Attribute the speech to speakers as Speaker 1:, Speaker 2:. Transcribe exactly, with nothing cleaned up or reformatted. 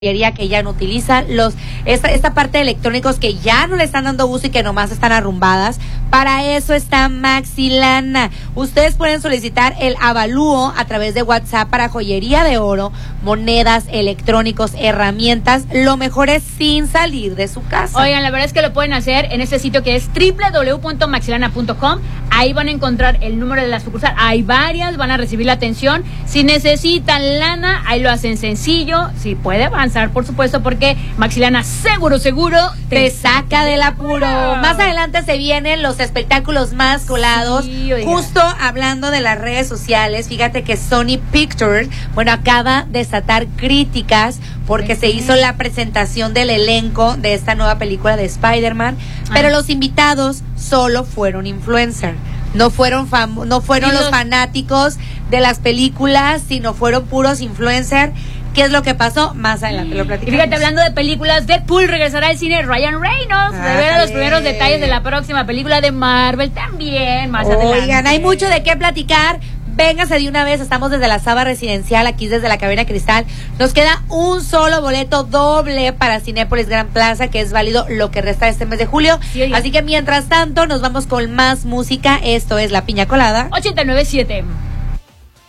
Speaker 1: que ya no utilizan los esta, esta parte de electrónicos que ya no le están dando uso y que nomás están arrumbadas. Para eso está Maxilana. Ustedes pueden solicitar el avalúo a través de WhatsApp para joyería de oro, monedas, electrónicos, herramientas. Lo mejor es sin salir de su casa.
Speaker 2: Oigan, la verdad es que lo pueden hacer en este sitio que es doble u doble u doble u punto maxilana punto com. Ahí van a encontrar el número de la sucursal. Hay varias, van a recibir la atención. Si necesitan lana, ahí lo hacen sencillo. Si puede avanzar, por supuesto, porque Maxilana seguro, seguro
Speaker 1: te saca del apuro. Más adelante se vienen los espectáculos más colados. Sí, justo hablando de las redes sociales, fíjate que Sony Pictures, bueno, acaba de desatar críticas porque se hizo la presentación del elenco de esta nueva película de Spider-Man, ah. pero los invitados solo fueron influencers. No fueron fam- no fueron los... los fanáticos de las películas, sino fueron puros influencers. ¿Qué es lo que pasó? Más adelante lo platicamos.
Speaker 2: Y fíjate, hablando de películas, Deadpool regresará al cine. Ryan Reynolds ah, revela los primeros detalles de la próxima película de Marvel también, más
Speaker 1: Oigan,
Speaker 2: adelante.
Speaker 1: Oigan, hay mucho de qué platicar. Véngase de una vez, estamos desde la Saba Residencial, aquí desde la Cabina Cristal. Nos queda un solo boleto doble para Cinépolis Gran Plaza, que es válido lo que resta de este mes de julio. Sí, así que mientras tanto, nos vamos con más música. Esto es La Piña Colada
Speaker 2: ochenta y nueve punto siete.